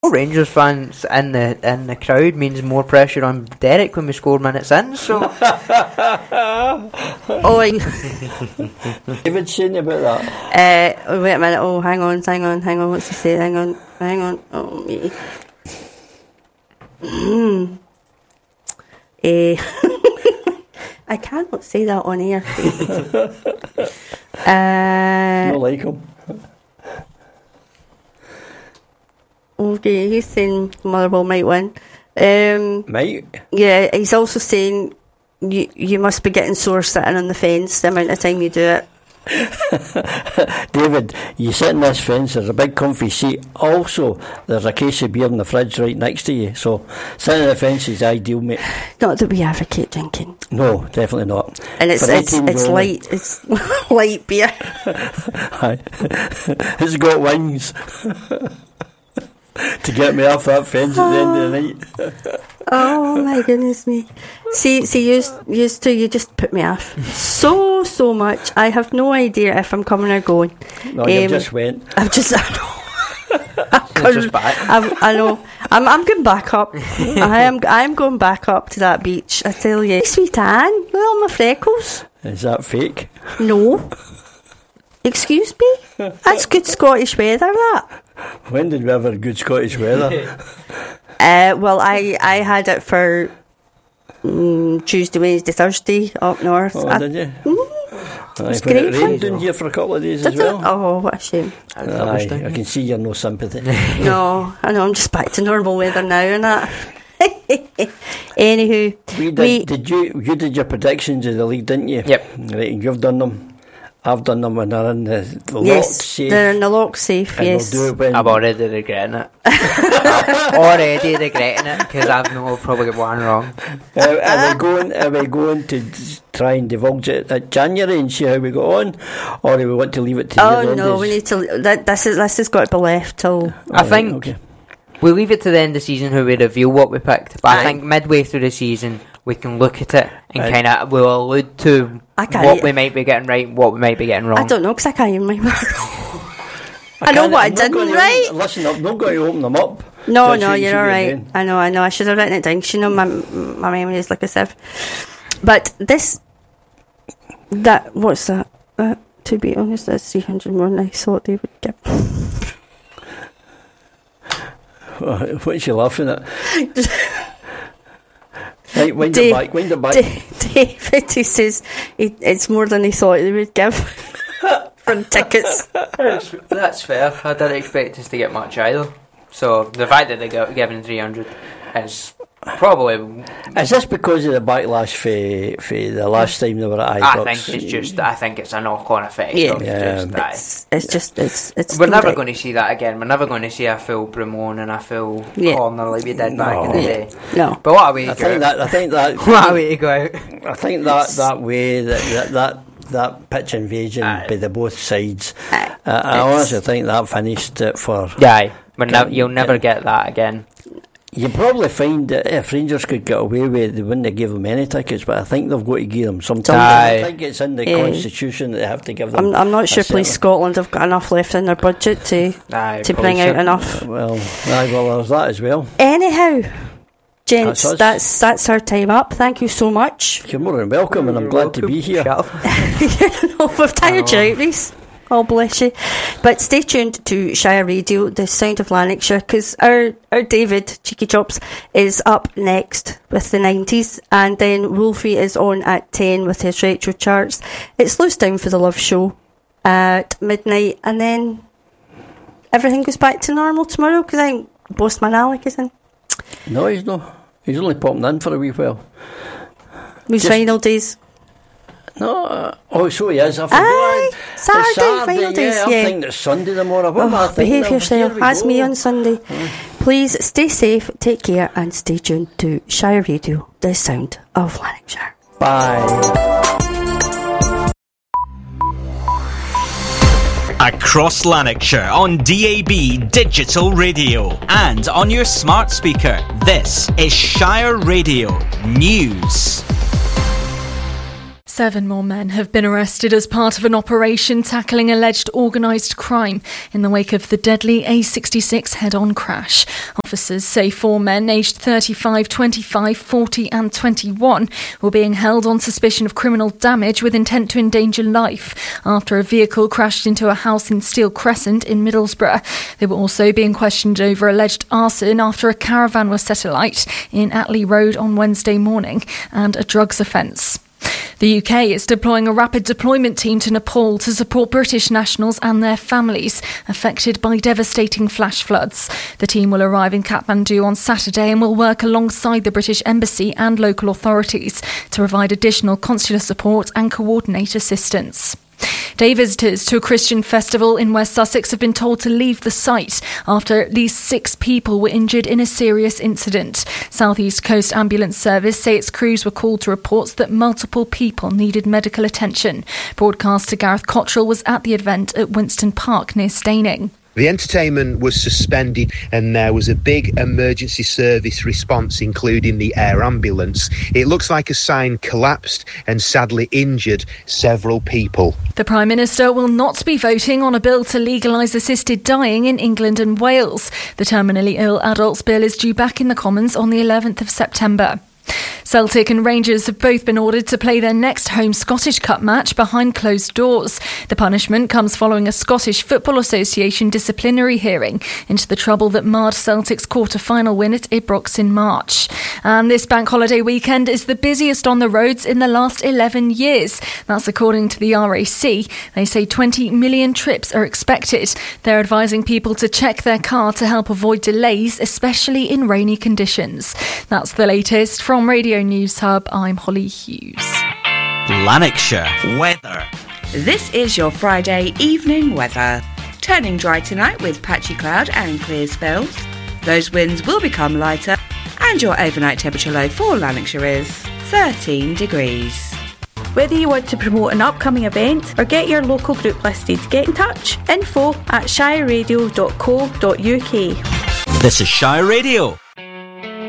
Rangers fans in the crowd means more pressure on Derek when we score minutes in. So, David saying about that. Wait a minute. Oh, hang on. What's he say? Hang on. Oh, me. I cannot say that on air. Not like him. Okay, he's saying Motherwell might win. Might? Yeah, he's also saying you must be getting sore sitting on the fence the amount of time you do it. David, you sit in this fence, there's a big comfy seat. Also, there's a case of beer in the fridge right next to you. So, sitting on the fence is ideal, mate. Not that we advocate drinking. No, definitely not. And it's light. It's light beer. It's got wings. To get me off that fence at the end of the night. Oh my goodness me. See, you just put me off so much. I have no idea if I'm coming or going. No, you just went. I know. I'm going back up. I'm going back up to that beach, I tell you. Sweet Anne, look at all my freckles. Is that fake? No. Excuse me? That's good Scottish weather, that. When did we have a good Scottish weather? Well, I had it for Tuesday, Wednesday, Thursday up north. Oh, did you? It's great. It rained down here for a couple of days as well. Oh, what a shame. I can see you're no sympathy. No, I know, I'm just back to normal weather now and that. Anywho, you did your predictions of the league, didn't you? Yep. Right, and you've done them. I've done them when they're in the yes, lock safe. They're in the lock safe, and yes. We'll do it when I'm already regretting it. Because I've probably got one wrong. Are we going to try and divulge it at January and see how we go on, or do we want to leave it to the end? Oh no, we need to. This has got to be left till. I think we'll leave it to the end of the season how we reveal what we picked. But I think midway through the season we can look at it and kind of we'll allude to what we might be getting right, and what we might be getting wrong. I don't know because I can't even remember. I know what I didn't right. Listen, I'm not going to open them up. No, you're all right. I know. I should have written it down. You know, my memory is like a sieve. But what's that? To be honest, that's 300 more than I thought they would give. What's you laughing at? Right, wind it back. David, he says it's more than he thought they would give for tickets. That's fair. I didn't expect us to get much either. So the fact that they got given 300 is probably. Is this because of the backlash for the last time they were at Ibrox? I think it's a knock-on effect. Yeah. It's We're never going to see that again. We're never going to see a full Bramone and a full corner like we did back in the day. No. But what a way to go out. I think that what a way to go out. I think that way that pitch invasion by the both sides. I honestly think that finished it for. Yeah, you'll never get that again. You probably find that if Rangers could get away with it, they wouldn't have given them any tickets, but I think they've got to give them some time. I think it's in the constitution that they have to give them. I'm not sure Police Scotland have got enough left in their budget to bring out enough. Well, there's that as well. Anyhow, gents, that's our time up. Thank you so much. You're more than welcome, and I'm glad to be here. We've tired you out, Reese. Oh, bless you. But stay tuned to Shire Radio, the sound of Lanarkshire, because our David, Cheeky Chops, is up next with the 90s, and then Wolfie is on at 10 with his retro charts. It slows down for the Love Show at midnight, and then everything goes back to normal tomorrow, because I think Bossman Alec is in. No, he's not. He's only popping in for a wee while. These final days. No, so he is. I forgot. Saturday, final days. I'm thinking it's Sunday tomorrow. Behave yourself. That's me on Sunday. Please stay safe, take care, and stay tuned to Shire Radio, the sound of Lanarkshire. Bye. Across Lanarkshire on DAB Digital Radio and on your smart speaker. This is Shire Radio News. 7 more men have been arrested as part of an operation tackling alleged organised crime in the wake of the deadly A66 head-on crash. Officers say 4 men aged 35, 25, 40 and 21 were being held on suspicion of criminal damage with intent to endanger life after a vehicle crashed into a house in Steel Crescent in Middlesbrough. They were also being questioned over alleged arson after a caravan was set alight in Atley Road on Wednesday morning and a drugs offence. The UK is deploying a rapid deployment team to Nepal to support British nationals and their families affected by devastating flash floods. The team will arrive in Kathmandu on Saturday and will work alongside the British Embassy and local authorities to provide additional consular support and coordinate assistance. Day visitors to a Christian festival in West Sussex have been told to leave the site after at least 6 people were injured in a serious incident. South East Coast Ambulance Service say its crews were called to reports that multiple people needed medical attention. Broadcaster Gareth Cottrell was at the event at Winston Park near Staining. The entertainment was suspended and there was a big emergency service response, including the air ambulance. It looks like a sign collapsed and sadly injured several people. The Prime Minister will not be voting on a bill to legalise assisted dying in England and Wales. The terminally ill adults bill is due back in the Commons on the 11th of September. Celtic and Rangers have both been ordered to play their next home Scottish Cup match behind closed doors. The punishment comes following a Scottish Football Association disciplinary hearing into the trouble that marred Celtic's quarter-final win at Ibrox in March. And this bank holiday weekend is the busiest on the roads in the last 11 years. That's according to the RAC. They say 20 million trips are expected. They're advising people to check their car to help avoid delays, especially in rainy conditions. That's the latest from Radio News Hub. I'm Holly Hughes. Lanarkshire weather. This is your Friday evening weather. Turning dry tonight with patchy cloud and clear spells. Those winds will become lighter and your overnight temperature low for Lanarkshire is 13 degrees. Whether you want to promote an upcoming event or get your local group listed, get in touch. info@shireradio.co.uk. This is Shire Radio